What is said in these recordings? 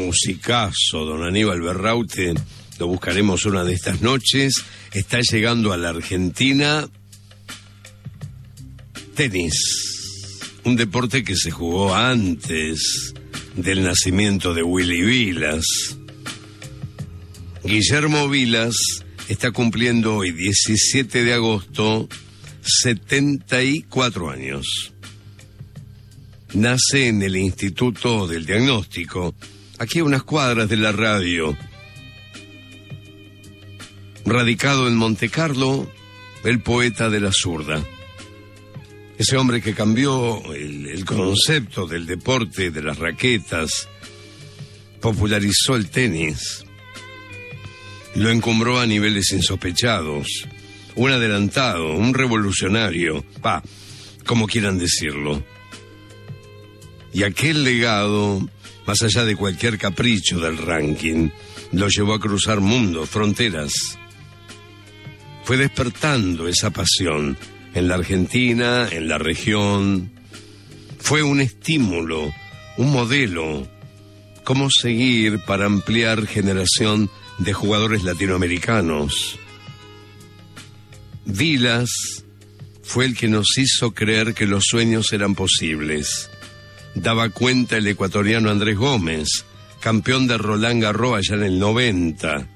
musicazo, don Aníbal Berraute, lo buscaremos una de estas noches. Está llegando a la Argentina tenis, un deporte que se jugó antes del nacimiento de Willy Vilas. Guillermo Vilas está cumpliendo hoy, 17 de agosto, 74 años. Nace en el Instituto del Diagnóstico, aquí a unas cuadras de la radio. Radicado en Montecarlo, el poeta de la zurda. Ese hombre que cambió el concepto del deporte, de las raquetas, popularizó el tenis, lo encumbró a niveles insospechados, un adelantado, un revolucionario, como quieran decirlo. Y aquel legado, más allá de cualquier capricho del ranking, lo llevó a cruzar mundos, fronteras. Fue despertando esa pasión en la Argentina, en la región. Fue un estímulo, un modelo, cómo seguir para ampliar generación de jugadores latinoamericanos. Vilas fue el que nos hizo creer que los sueños eran posibles. Daba cuenta el ecuatoriano Andrés Gómez, campeón de Roland Garros allá en el 90.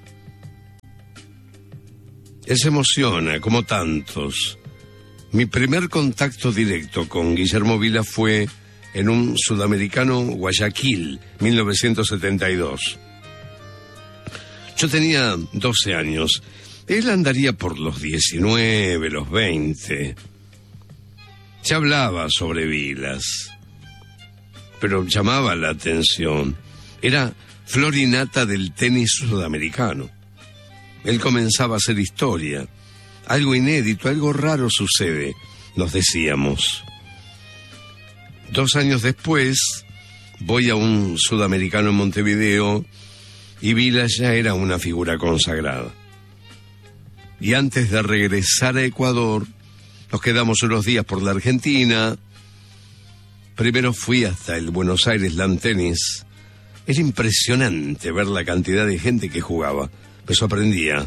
Él se emociona, como tantos. Mi primer contacto directo con Guillermo Vilas fue en un sudamericano Guayaquil, 1972. Yo tenía 12 años. Él andaría por los 19, los 20. Se hablaba sobre Vilas, pero llamaba la atención. Era flor y nata del tenis sudamericano. Él comenzaba a hacer historia. Algo inédito, algo raro sucede, nos decíamos. 2 años después, voy a un sudamericano en Montevideo y Vilas ya era una figura consagrada. Y antes de regresar a Ecuador, nos quedamos unos días por la Argentina. Primero fui hasta el Buenos Aires Lawn Tennis. Era impresionante ver la cantidad de gente que jugaba. Me sorprendía.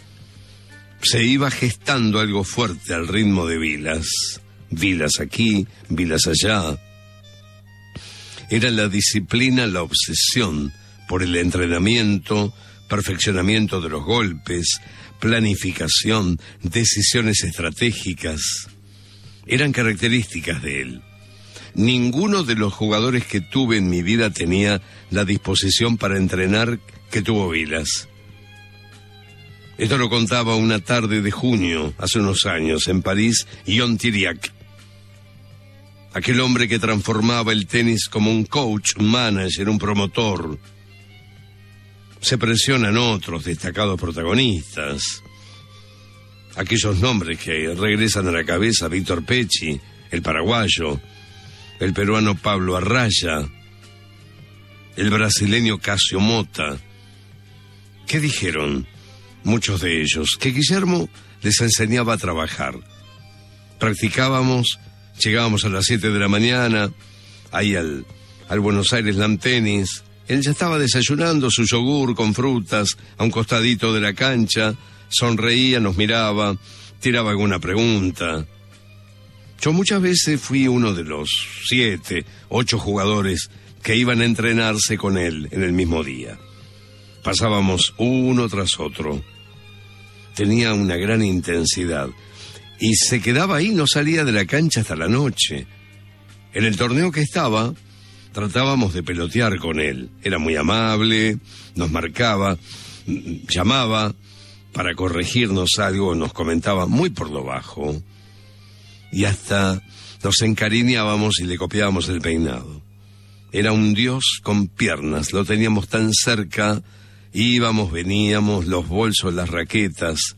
Se iba gestando algo fuerte al ritmo de Vilas. Vilas aquí, Vilas allá. Era la disciplina, la obsesión por el entrenamiento, perfeccionamiento de los golpes, planificación, decisiones estratégicas. Eran características de él. Ninguno de los jugadores que tuve en mi vida tenía la disposición para entrenar que tuvo Vilas. Esto lo contaba una tarde de junio, hace unos años, en París, Ion Tiriac. Aquel hombre que transformaba el tenis como un coach, un manager, un promotor. Se presionan otros destacados protagonistas. Aquellos nombres que regresan a la cabeza: Víctor Pecci, el paraguayo, el peruano Pablo Arraya, el brasileño Casio Mota. ¿Qué dijeron muchos de ellos? Que Guillermo les enseñaba a trabajar. Practicábamos, llegábamos a las 7 de la mañana, ahí al Buenos Aires Lawn Tennis. Él ya estaba desayunando su yogur con frutas a un costadito de la cancha, sonreía, nos miraba, tiraba alguna pregunta. Yo muchas veces fui uno de los 7, 8 jugadores que iban a entrenarse con él en el mismo día. Pasábamos uno tras otro. Tenía una gran intensidad y se quedaba ahí, no salía de la cancha hasta la noche. En el torneo que estaba, tratábamos de pelotear con él. Era muy amable, nos marcaba, llamaba para corregirnos algo, nos comentaba muy por lo bajo. Y hasta nos encariñábamos y le copiábamos el peinado. Era un dios con piernas, lo teníamos tan cerca, íbamos, veníamos, los bolsos, las raquetas.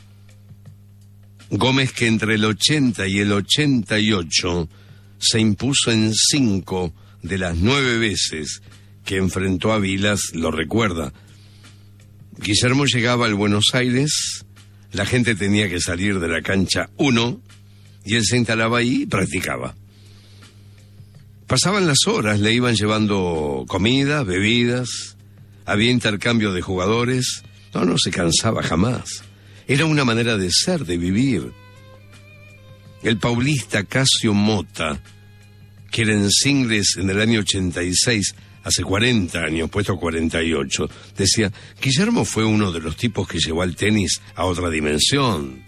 Gómez, que entre el 80 y el 88 se impuso en 5 de las 9 veces que enfrentó a Vilas, lo recuerda. Guillermo llegaba al Buenos Aires, la gente tenía que salir de la cancha 1 y él se instalaba ahí y practicaba. Pasaban las horas, le iban llevando comida, bebidas, había intercambio de jugadores. No se cansaba jamás. Era una manera de ser, de vivir. El paulista Casio Mota, que era en singles en el año 86, hace 40 años, puesto 48, decía, Guillermo fue uno de los tipos que llevó al tenis a otra dimensión.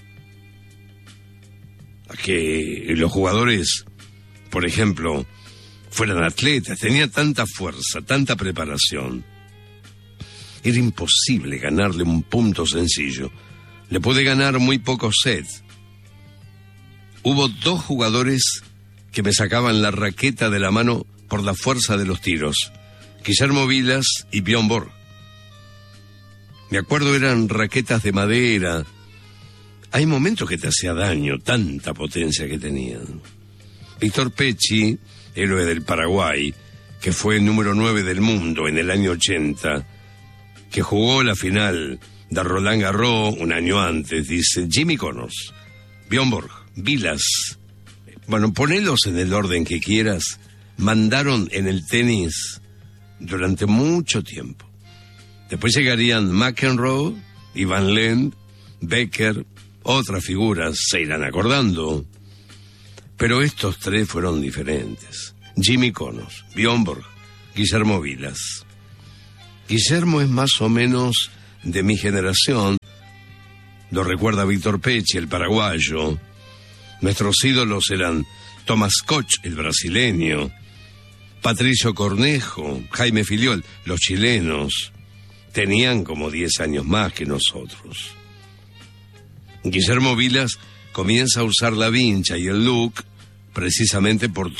A que los jugadores, por ejemplo, fueran atletas, tenía tanta fuerza, tanta preparación. Era imposible ganarle un punto sencillo. Le pude ganar muy pocos sets. Hubo 2 jugadores que me sacaban la raqueta de la mano por la fuerza de los tiros. Guillermo Vilas y Björn Borg. Me acuerdo, eran raquetas de madera. Hay momentos que te hacía daño, tanta potencia que tenían. Víctor Pecci, héroe del Paraguay, que fue el número 9 del mundo en el año 80, que jugó la final de Roland Garros un año antes, dice, Jimmy Connors, Björn Borg, Vilas, bueno, ponelos en el orden que quieras, mandaron en el tenis durante mucho tiempo. Después llegarían McEnroe, Ivan Lendl, Becker, otras figuras se irán acordando. Pero estos 3 fueron diferentes. Jimmy Connors, Björn Borg, Guillermo Vilas. Guillermo es más o menos de mi generación. Lo recuerda Víctor Pecci, el paraguayo. Nuestros ídolos eran Tomás Koch, el brasileño, Patricio Cornejo, Jaime Filiol, los chilenos. Tenían como 10 años más que nosotros. Guillermo Vilas comienza a usar la vincha y el look precisamente por